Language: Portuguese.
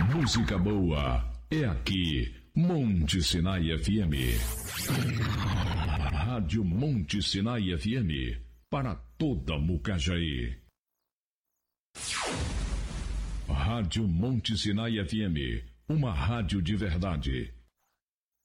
Música boa é aqui, Monte Sinai FM. Rádio Monte Sinai FM, para toda Mucajaí. Rádio Monte Sinai FM, uma rádio de verdade.